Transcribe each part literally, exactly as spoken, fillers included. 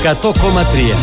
εκατό κόμμα τρία.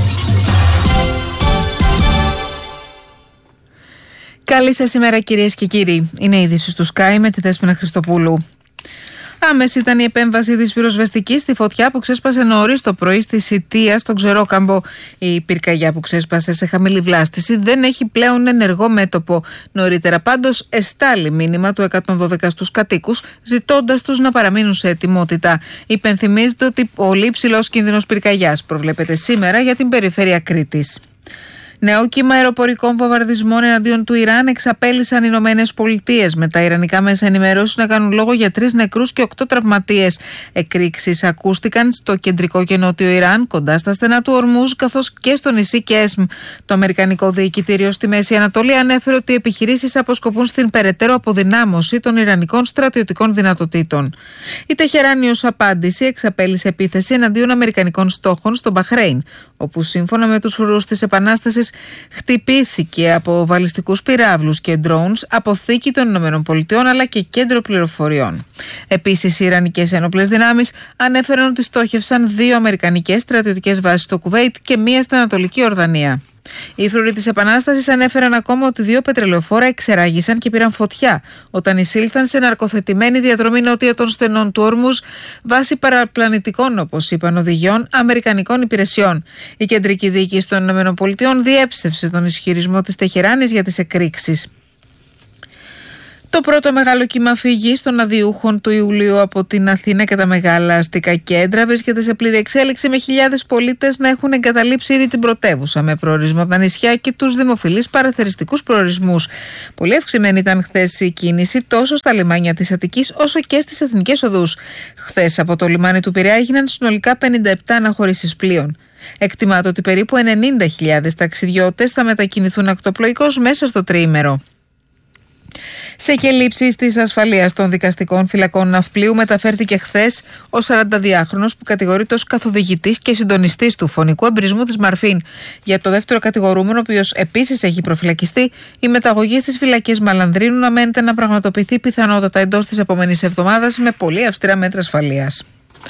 Καλή σας ημέρα κυρίες και κύριοι. Είναι η είδηση του Sky με τη Δέσποινα Χριστοπούλου. Άμεση ήταν η επέμβαση της πυροσβεστικής στη φωτιά που ξέσπασε νωρίς το πρωί στη Σιτία, στον Ξερόκαμπο. Η πυρκαγιά που ξέσπασε σε χαμηλή βλάστηση δεν έχει πλέον ενεργό μέτωπο. Νωρίτερα πάντως εστάλει μήνυμα του εκατόν δώδεκα στους κατοίκους, ζητώντας τους να παραμείνουν σε ετοιμότητα. Υπενθυμίζεται ότι πολύ υψηλός κίνδυνος πυρκαγιάς προβλέπεται σήμερα για την περιφέρεια Κρήτης. Νέο κύμα αεροπορικών βομβαρδισμών εναντίον του Ιράν εξαπέλυσαν οι Ηνωμένες Πολιτείες, με τα ιρανικά μέσα ενημέρωσης να κάνουν λόγο για τρεις νεκρούς και οκτώ τραυματίες. Εκρήξεις ακούστηκαν στο κεντρικό και νότιο Ιράν, κοντά στα στενά του Ορμούζ, καθώς και στο νησί Κέσμ. Το Αμερικανικό Διοικητήριο στη Μέση Ανατολή ανέφερε ότι οι επιχειρήσεις αποσκοπούν στην περαιτέρω αποδυνάμωση των ιρανικών στρατιωτικών δυνατοτήτων. Η Τεχεράνη ως απάντηση εξαπέλυσε επίθεση εναντίον αμερικανικών στόχων στο Μπαχρέιν, όπου σύμφωνα με τους φρουρούς της Επανάστασης χτυπήθηκε από βαλιστικούς πυράβλους και drones αποθήκη των ΗΠΑ αλλά και κέντρο πληροφοριών. Επίσης, οι Ιρανικές ένοπλες δυνάμεις ανέφεραν ότι στόχευσαν δύο αμερικανικές στρατιωτικές βάσεις στο Κουβέιτ και μία στην Ανατολική Ορδανία. Οι φρουροί της Επανάστασης ανέφεραν ακόμα ότι δύο πετρελαιοφόρα εξεράγησαν και πήραν φωτιά όταν εισήλθαν σε ναρκοθετημένη διαδρομή νότια των στενών του Ορμούζ βάσει παραπλανητικών, όπως είπαν, οδηγιών αμερικανικών υπηρεσιών. Η κεντρική διοίκηση των ΗΠΑ διέψευσε τον ισχυρισμό της Τεχεράνης για τις εκρήξεις. Το πρώτο μεγάλο κύμα φυγής των αδειούχων του Ιουλίου από την Αθήνα και τα μεγάλα αστικά κέντρα βρίσκεται σε πλήρη εξέλιξη, με χιλιάδες πολίτες να έχουν εγκαταλείψει ήδη την πρωτεύουσα, με προορισμό τα νησιά και τους δημοφιλείς παραθεριστικούς προορισμούς. Πολύ αυξημένη ήταν χθες η κίνηση τόσο στα λιμάνια της Αττικής όσο και στις εθνικές οδούς. Χθες από το λιμάνι του Πειραιά έγιναν συνολικά πενήντα επτά αναχωρήσεις πλοίων. Εκτιμάται ότι περίπου ενενήντα χιλιάδες ταξιδιώτες θα μετακινηθούν ακτοπλοϊκώς μέσα στο τριήμερο. Σε κελύψεις της ασφαλείας των δικαστικών φυλακών ναυπλίου μεταφέρθηκε χθες ο σαρανταδυάχρονος που κατηγορείται ως καθοδηγητής και συντονιστής του φωνικού εμπρισμού της Μαρφίν. Για το δεύτερο κατηγορούμενο, ο οποίος επίσης έχει προφυλακιστεί, η μεταγωγή στις φυλακές Μαλανδρίνου αναμένεται να πραγματοποιηθεί πιθανότατα εντός της επόμενης εβδομάδας με πολύ αυστηρά μέτρα ασφαλείας.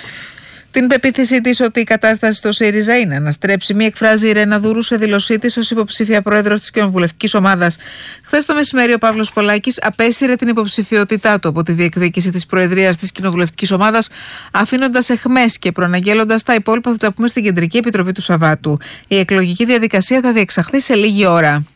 Την πεποίθησή της ότι η κατάσταση στο ΣΥΡΙΖΑ είναι αναστρέψιμη εκφράζει η Ρένα Δούρου σε δήλωσή της ως υποψήφια πρόεδρος της κοινοβουλευτικής ομάδας. Χθες το μεσημέρι, ο Παύλος Πολάκης απέσυρε την υποψηφιότητά του από τη διεκδίκηση της προεδρίας της κοινοβουλευτικής ομάδας, αφήνοντας εχμές και προαναγγέλλοντας τα υπόλοιπα θα τα πούμε στην Κεντρική Επιτροπή του Σαββάτου. Η εκλογική διαδικασία θα διεξαχθεί σε λίγη ώρα.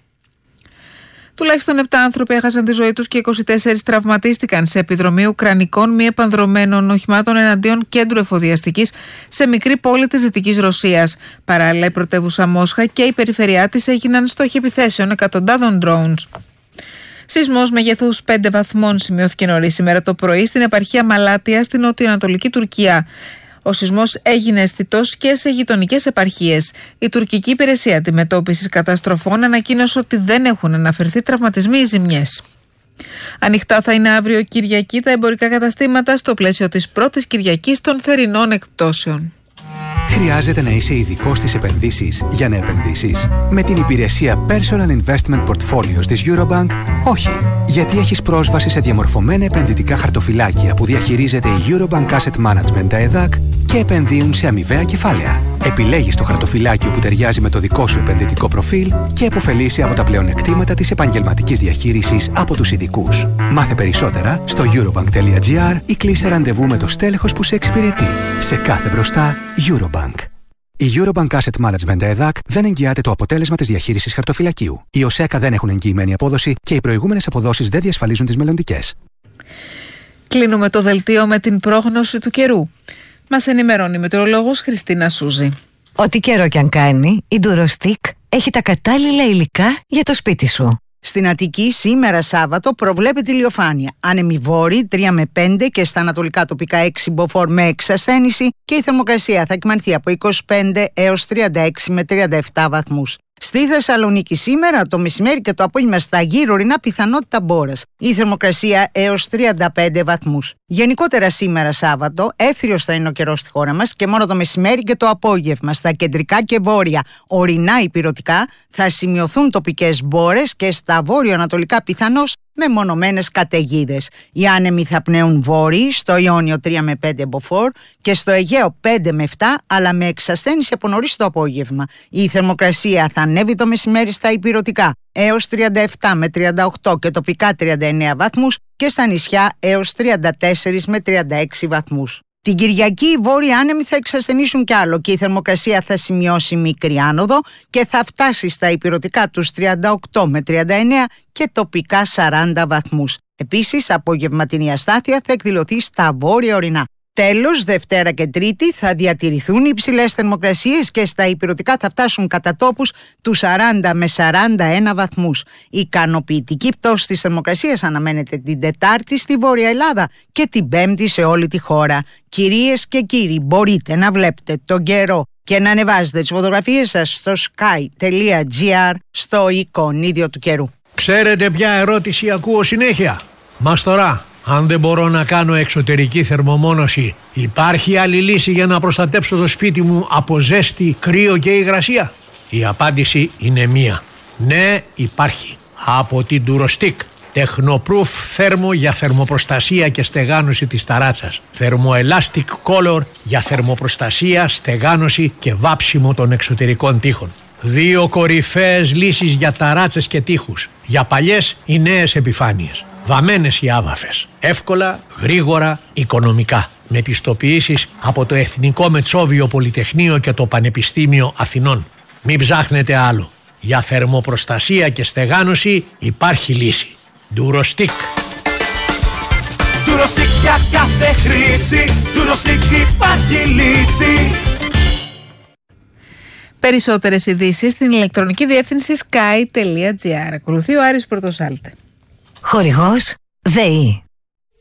Τουλάχιστον επτά άνθρωποι έχασαν τη ζωή τους και είκοσι τέσσερις τραυματίστηκαν σε επιδρομή ουκρανικών μη επανδρωμένων οχημάτων εναντίον κέντρου εφοδιαστικής σε μικρή πόλη της Δυτικής Ρωσίας. Παράλληλα, η πρωτεύουσα Μόσχα και η περιφερειά της έγιναν στόχοι επιθέσεων εκατοντάδων drones. Σεισμός μεγεθούς πέντε βαθμών σημειώθηκε νωρίς σήμερα το πρωί στην επαρχία Μαλάτια στην νοτιοανατολική Τουρκία. Ο σεισμός έγινε αισθητός και σε γειτονικές επαρχίες. Η τουρκική υπηρεσία αντιμετώπισης καταστροφών ανακοίνωσε ότι δεν έχουν αναφερθεί τραυματισμοί ή ζημιές. Ανοιχτά θα είναι αύριο Κυριακή τα εμπορικά καταστήματα στο πλαίσιο της πρώτης Κυριακής των θερινών εκπτώσεων. Χρειάζεται να είσαι ειδικός στις επενδύσεις για να επενδύσεις? Με την υπηρεσία Personal Investment Portfolios της Eurobank, όχι. Γιατί έχεις πρόσβαση σε διαμορφωμένα επενδυτικά χαρτοφυλάκια που διαχειρίζεται η Eurobank Asset Management, τα ΕΔΑΚ, και επενδύουν σε αμοιβαία κεφάλαια. Επιλέγεις το χαρτοφυλάκιο που ταιριάζει με το δικό σου επενδυτικό προφίλ και επωφελείσαι από τα πλεονεκτήματα της επαγγελματικής διαχείρισης από τους ειδικούς. Μάθε περισσότερα στο eurobank.gr ή κλείσε ραντεβού με το στέλεχος που σε εξυπηρετεί. Σε κάθε μπροστά, Eurobank. Η Eurobank Asset Management ΕΔΑΚ δεν εγγυάται το αποτέλεσμα της διαχείρισης χαρτοφυλακίου. Οι ΟΣΕΚΑ δεν έχουν εγγυημένη απόδοση και οι προηγούμενες αποδόσεις δεν διασφαλίζουν τις μελλοντικές. Κλείνουμε το δελτίο με την πρόγνωση του καιρού. Μας ενημερώνει η μετεωρολόγος Χριστίνα Σούζη. Ό,τι καιρό κι αν κάνει, η Durostick έχει τα κατάλληλα υλικά για το σπίτι σου. Στην Αττική σήμερα Σάββατο προβλέπεται ηλιοφάνεια. Άνεμη βόρη τρία με πέντε και στα ανατολικά τοπικά έξι μποφόρ με εξασθένηση και η θερμοκρασία θα κυμανθεί από είκοσι πέντε έως τριάντα έξι με τριάντα επτά βαθμούς. Στη Θεσσαλονίκη σήμερα το μεσημέρι και το απόγευμα στα γύρω ορεινά πιθανότητα μπόρας. Η θερμοκρασία έως τριάντα πέντε βαθμούς. Γενικότερα σήμερα Σάββατο έθριος θα είναι ο καιρός στη χώρα μας και μόνο το μεσημέρι και το απόγευμα στα κεντρικά και βόρεια ορεινά υπηρετικά θα σημειωθούν τοπικές μπόρες και στα βόρειο-ανατολικά πιθανώς με μονομένες καταιγίδες. Οι άνεμοι θα πνέουν βόρειοι, στο Ιόνιο τρία με πέντε μποφόρ και στο Αιγαίο πέντε με επτά, αλλά με εξασθένηση από νωρίς το απόγευμα. Η θερμοκρασία θα ανέβει το μεσημέρι στα ηπειρωτικά έως τριάντα επτά με τριάντα οκτώ και τοπικά τριάντα εννέα βαθμούς και στα νησιά έως τριάντα τέσσερα με τριάντα έξι βαθμούς. Την Κυριακή οι βόρειοι άνεμοι θα εξασθενήσουν κι άλλο και η θερμοκρασία θα σημειώσει μικρή άνοδο και θα φτάσει στα ηπειρωτικά τους τριάντα οκτώ με τριάντα εννέα και τοπικά σαράντα βαθμούς. Επίσης, απογευματινή αστάθεια θα εκδηλωθεί στα βόρεια ορεινά. Τέλος, Δευτέρα και Τρίτη θα διατηρηθούν οι υψηλές θερμοκρασίες και στα ηπειρωτικά θα φτάσουν κατά τόπους τους σαράντα με σαράντα ένα βαθμούς. Η ικανοποιητική πτώση της θερμοκρασίας αναμένεται την Τετάρτη στη Βόρεια Ελλάδα και την Πέμπτη σε όλη τη χώρα. Κυρίες και κύριοι, μπορείτε να βλέπετε τον καιρό και να ανεβάζετε τις φωτογραφίες σας στο sky τελεία gr στο εικονίδιο του καιρού. Ξέρετε ποια ερώτηση ακούω συνέχεια? Μαστορά, αν δεν μπορώ να κάνω εξωτερική θερμομόνωση, υπάρχει άλλη λύση για να προστατέψω το σπίτι μου από ζέστη, κρύο και υγρασία? Η απάντηση είναι μία. Ναι, υπάρχει. Από την Durostick. Technoproof θέρμο για θερμοπροστασία και στεγάνωση της ταράτσας. Thermoelastic Color για θερμοπροστασία, στεγάνωση και βάψιμο των εξωτερικών τοίχων. Δύο κορυφαίες λύσεις για ταράτσες και τοίχους. Για παλιές ή νέες επιφάνειες. Βαμμένες οι άβαφες. Εύκολα, γρήγορα, οικονομικά. Με πιστοποιήσεις από το Εθνικό Μετσόβιο Πολυτεχνείο και το Πανεπιστήμιο Αθηνών. Μην ψάχνετε άλλο. Για θερμοπροστασία και στεγάνωση υπάρχει λύση. Durostick. Durostick για κάθε χρήση. Durostick υπάρχει λύση. Περισσότερες ειδήσεις στην ηλεκτρονική διεύθυνση sky τελεία gr. Ακολουθεί ο Άρης Πρωτοσάλτε. Χορηγός ΔΕΗ.